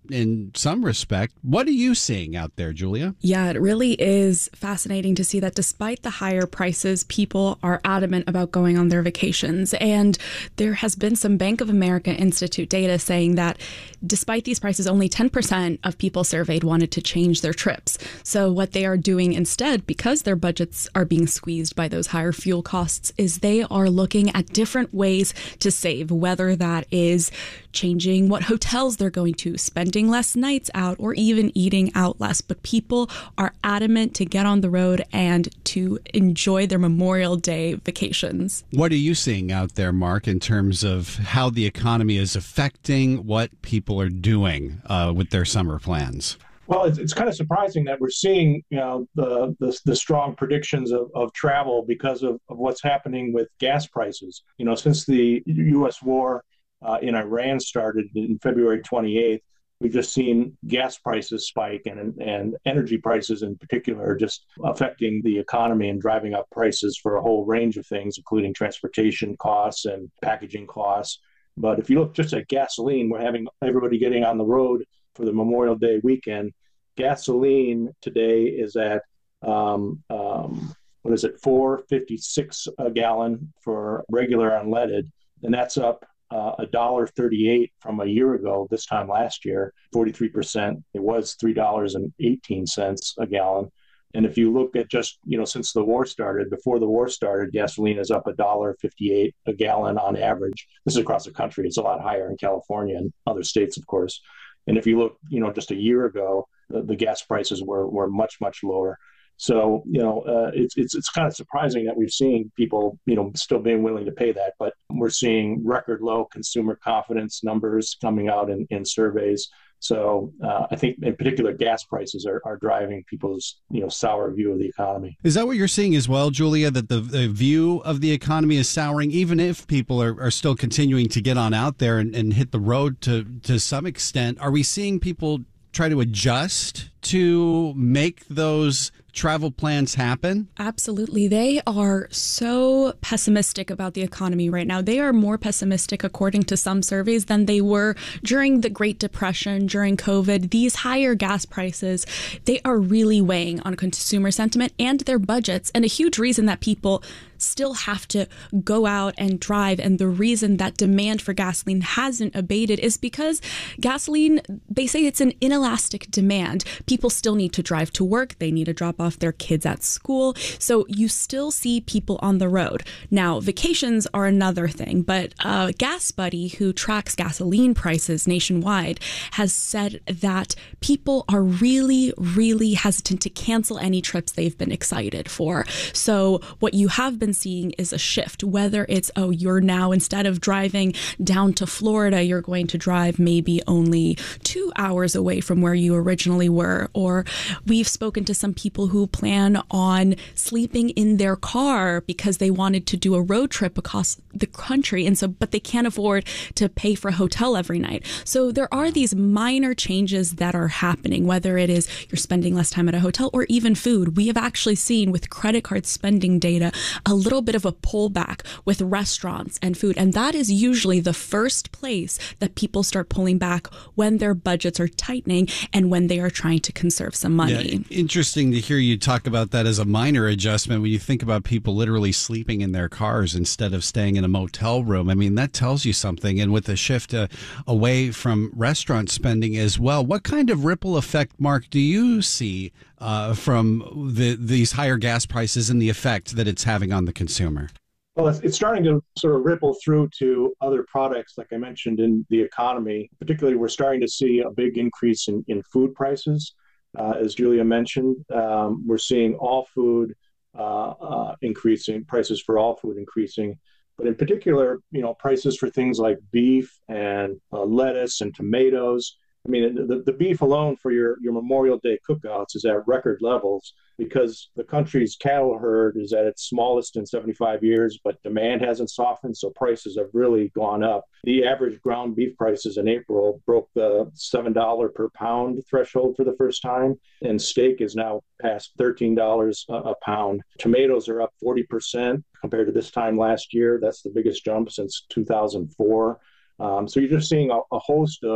in some respect. What are you seeing out there, Julia? Yeah, it really is fascinating to see that despite the higher prices, people are adamant about going on their vacations. And there has been some Bank of America Institute data saying that despite these prices, only ten percent of people surveyed wanted to change their trips. So what they are doing instead, because their budgets are being squeezed by those higher fuel costs, is they are looking at different ways to save, whether that is changing what hotels they're going to, spending less nights out, or even eating out less. But people are adamant to get on the road and to enjoy their Memorial Day vacations. What are you seeing out there, Mark, in terms of how the economy is affecting what people are doing uh, with their summer plans? Well, it's, it's kind of surprising that we're seeing, you know, the the, the strong predictions of, of travel because of, of what's happening with gas prices. You know, since the U S war uh, in Iran started in February twenty-eighth, we've just seen gas prices spike, and and energy prices in particular are just affecting the economy and driving up prices for a whole range of things, including transportation costs and packaging costs. But if you look just at gasoline, we're having everybody getting on the road for the Memorial Day weekend. Gasoline today is at um, um, what is it, four fifty-six a gallon for regular unleaded, and that's up uh, a dollar thirty-eight from a year ago. This time last year, forty-three percent. It was three dollars and eighteen cents a gallon. And if you look at just, you know, since the war started, before the war started, gasoline is up a dollar fifty-eight a gallon on average. This is across the country. It's a lot higher in California and other states, of course. And if you look, you know, just a year ago, the, the gas prices were, were much, much lower. So, you know, uh, it's it's it's kind of surprising that we've seen people, you know, still being willing to pay that. But we're seeing record low consumer confidence numbers coming out in, in surveys. So uh, I think in particular, gas prices are, are driving people's, you know, sour view of the economy. Is that what you're seeing as well, Julia, that the, the view of the economy is souring, even if people are, are still continuing to get on out there and, and hit the road to, to some extent? Are we seeing people try to adjust to make those travel plans happen? Absolutely. They are so pessimistic about the economy right now. They are more pessimistic, according to some surveys, than they were during the Great Depression, during COVID. These higher gas prices, they are really weighing on consumer sentiment and their budgets. And a huge reason that people still have to go out and drive, and the reason that demand for gasoline hasn't abated, is because gasoline, they say it's an inelastic demand. People still need to drive to work. They need to drop off their kids at school. So you still see people on the road. Now, vacations are another thing, but uh, GasBuddy, who tracks gasoline prices nationwide, has said that people are really, really hesitant to cancel any trips they've been excited for. So what you have been seeing is a shift, whether it's, oh, you're now, instead of driving down to Florida, you're going to drive maybe only two hours away from where you originally were. Or we've spoken to some people who plan on sleeping in their car because they wanted to do a road trip across the country. And so, but they can't afford to pay for a hotel every night. So there are these minor changes that are happening, whether it is you're spending less time at a hotel or even food. We have actually seen with credit card spending data a little bit of a pullback with restaurants and food. And that is usually the first place that people start pulling back when their budgets are tightening and when they are trying to conserve some money. Yeah, interesting to hear you talk about that as a minor adjustment when you think about people literally sleeping in their cars instead of staying in a motel room. I mean, that tells you something. And with the shift uh, away from restaurant spending as well, what kind of ripple effect, Mark, do you see uh, from the, these higher gas prices and the effect that it's having on the consumer? Well, it's, it's starting to sort of ripple through to other products, like I mentioned, in the economy. Particularly, we're starting to see a big increase in, in food prices. Uh, as Julia mentioned, um, we're seeing all food uh, uh, increasing, prices for all food increasing. But in particular, you know, prices for things like beef and uh, lettuce and tomatoes. I mean, the, the beef alone for your, your Memorial Day cookouts is at record levels because the country's cattle herd is at its smallest in seventy-five years, but demand hasn't softened, so prices have really gone up. The average ground beef prices in April broke the seven dollars per pound threshold for the first time, and steak is now past thirteen dollars a pound. Tomatoes are up forty percent compared to this time last year. That's the biggest jump since two thousand four. Um, so you're just seeing a, a host of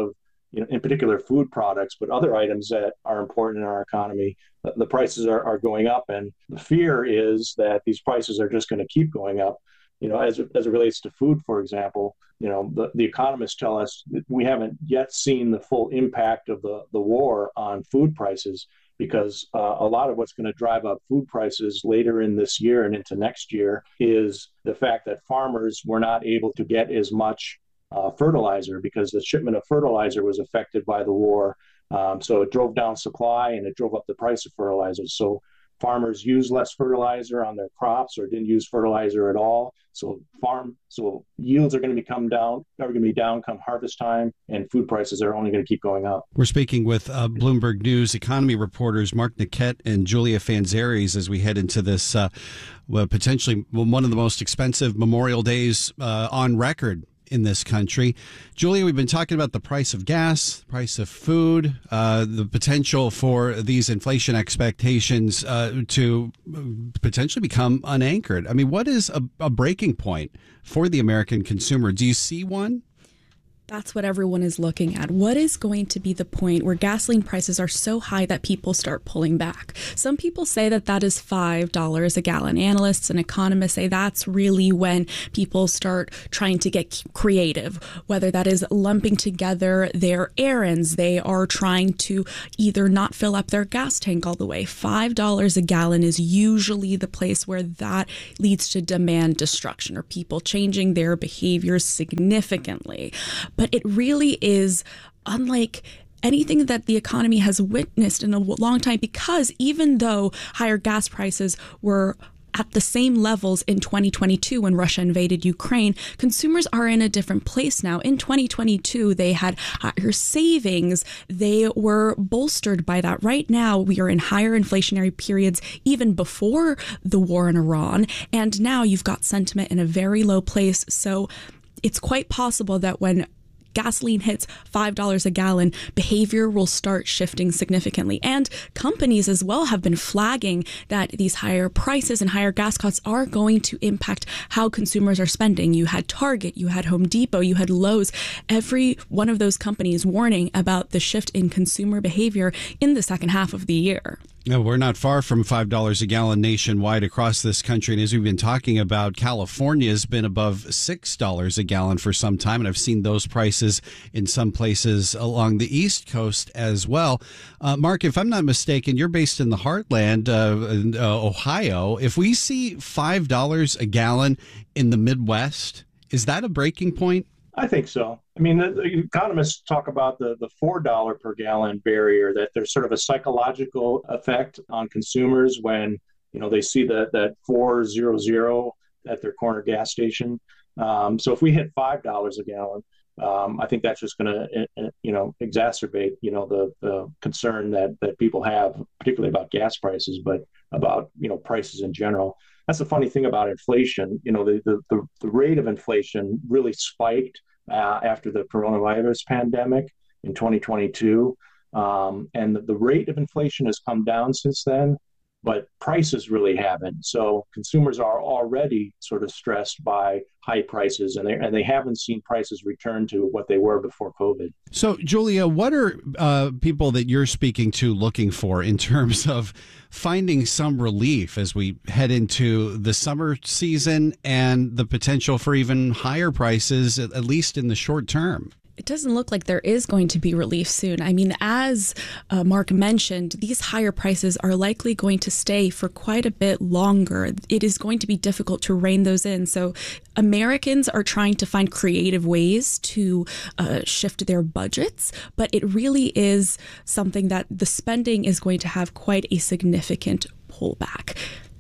you know, in particular food products, but other items that are important in our economy, the, the prices are, are going up. And the fear is that these prices are just going to keep going up. You know, as it, as it relates to food, for example, you know, the, the economists tell us that we haven't yet seen the full impact of the, the war on food prices, because uh, a lot of what's going to drive up food prices later in this year and into next year is the fact that farmers were not able to get as much uh, fertilizer because the shipment of fertilizer was affected by the war. Um, so it drove down supply and it drove up the price of fertilizer. So farmers used less fertilizer on their crops or didn't use fertilizer at all. So farm, so yields are going to become down, are going to be down come harvest time, and food prices are only going to keep going up. We're speaking with uh, Bloomberg News economy reporters Mark Niquette and Julia Fanzares as we head into this uh, well, potentially one of the most expensive Memorial Days uh, on record in this country. Julia, we've been talking about the price of gas, the price of food, uh, the potential for these inflation expectations uh, to potentially become unanchored. I mean, what is a, a breaking point for the American consumer? Do you see one? That's what everyone is looking at. What is going to be the point where gasoline prices are so high that people start pulling back? Some people say that that is five dollars a gallon. Analysts and economists say that's really when people start trying to get creative, whether that is lumping together their errands. They are trying to either not fill up their gas tank all the way. five dollars a gallon is usually the place where that leads to demand destruction or people changing their behaviors significantly. But it really is unlike anything that the economy has witnessed in a long time, because even though higher gas prices were at the same levels in twenty twenty-two when Russia invaded Ukraine, consumers are in a different place now. In twenty twenty-two, they had higher savings. They were bolstered by that. Right now, we are in higher inflationary periods even before the war in Iran. And now you've got sentiment in a very low place. So it's quite possible that when gasoline hits five dollars a gallon, behavior will start shifting significantly. And companies as well have been flagging that these higher prices and higher gas costs are going to impact how consumers are spending. You had Target, you had Home Depot, you had Lowe's. Every one of those companies warning about the shift in consumer behavior in the second half of the year. No, we're not far from five dollars a gallon nationwide across this country. And as we've been talking about, California has been above six dollars a gallon for some time. And I've seen those prices in some places along the East Coast as well. Uh, Mark, if I'm not mistaken, you're based in the heartland, uh, in, uh, Ohio. If we see five dollars a gallon in the Midwest, is that a breaking point? I think so. I mean, the, the economists talk about the, the four dollars per gallon barrier, that there's sort of a psychological effect on consumers when, you know, they see that, that four hundred at their corner gas station. Um, so if we hit five dollars a gallon, um, I think that's just going to, uh, you know, exacerbate, you know, the, the concern that, that people have, particularly about gas prices, but about, you know, prices in general. That's the funny thing about inflation. You know, the, the, the, the rate of inflation really spiked uh, after the coronavirus pandemic in twenty twenty-two. Um, and the, the rate of inflation has come down since then, but prices really haven't. So consumers are already sort of stressed by high prices, and they and they haven't seen prices return to what they were before COVID. So, Julia, what are uh, people that you're speaking to looking for in terms of finding some relief as we head into the summer season and the potential for even higher prices, at least in the short term? It doesn't look like there is going to be relief soon. I mean, as uh, Mark mentioned, these higher prices are likely going to stay for quite a bit longer. It is going to be difficult to rein those in. So Americans are trying to find creative ways to uh, shift their budgets, but it really is something that the spending is going to have quite a significant pullback.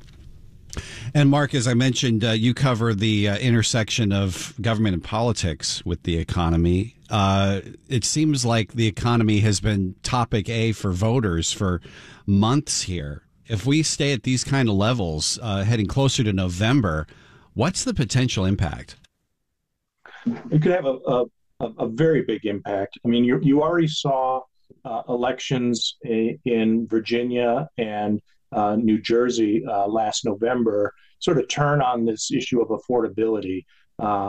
And Mark, as I mentioned, uh, you cover the uh, intersection of government and politics with the economy. Uh, it seems like the economy has been topic A for voters for months here. If we stay at these kind of levels uh, heading closer to November, what's the potential impact? It could have a, a, a very big impact. I mean, you, you already saw uh, elections in, in Virginia and Uh, New Jersey uh, last November sort of turn on this issue of affordability. Um,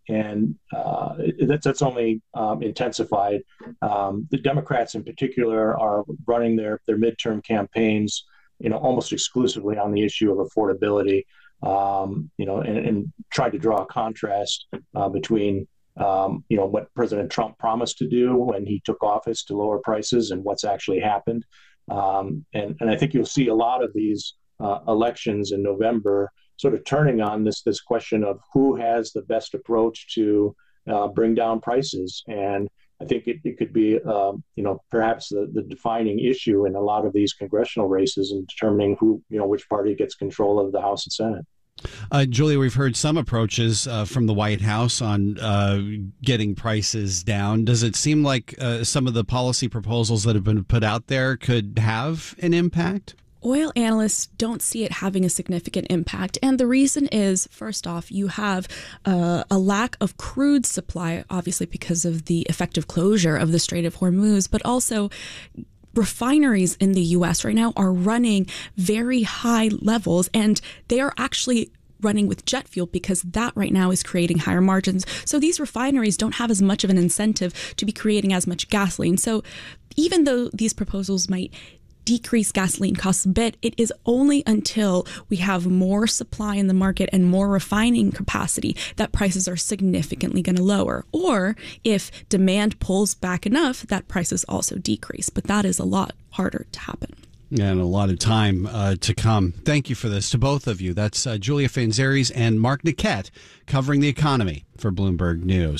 and uh, that's, that's only um, intensified. Um, the Democrats in particular are running their, their midterm campaigns, you know, almost exclusively on the issue of affordability, um, you know, and, and try to draw a contrast uh, between, um, you know, what President Trump promised to do when he took office to lower prices and what's actually happened. Um, and, and I think you'll see a lot of these uh, elections in November sort of turning on this this question of who has the best approach to uh, bring down prices. And I think it, it could be, um, you know, perhaps the, the defining issue in a lot of these congressional races in determining who, you know, which party gets control of the House and Senate. Uh, Julia, we've heard some approaches uh, from the White House on uh, getting prices down. Does it seem like uh, some of the policy proposals that have been put out there could have an impact? Oil analysts don't see it having a significant impact. And the reason is, first off, you have uh, a lack of crude supply, obviously because of the effective closure of the Strait of Hormuz, but also refineries in the U S right now are running very high levels, and they are actually running with jet fuel because that right now is creating higher margins. So these refineries don't have as much of an incentive to be creating as much gasoline. So even though these proposals might decrease gasoline costs a bit, it is only until we have more supply in the market and more refining capacity that prices are significantly going to lower. Or if demand pulls back enough, that prices also decrease. But that is a lot harder to happen. And a lot of time uh, to come. Thank you for this to both of you. That's uh, Julia Fanzaris and Mark Niquette covering the economy for Bloomberg News.